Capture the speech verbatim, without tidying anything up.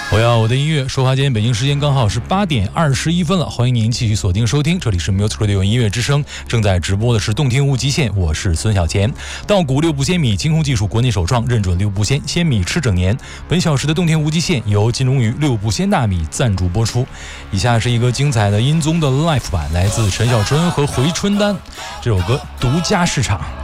我要我的音乐，说话间北京时间刚好是八点二十一分了，欢迎您继续锁定收听，这里是 Music Radio 音乐之声，正在直播的是动听无极限，我是孙小钱。稻谷六步鲜米，精工技术国内首创，认准六步鲜，鲜米吃整年。本小时的动听无极限由金龙鱼六步鲜大米赞助播出。以下是一个精彩的音综的 live 版，来自陈小春和回春丹，这首歌独家试唱。